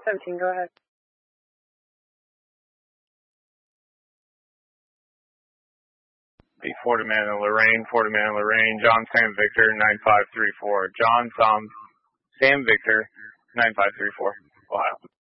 17, go ahead. Fort Amanda, Lorraine, John Sam Victor, 9534. John Sam Victor, 9534, Ohio.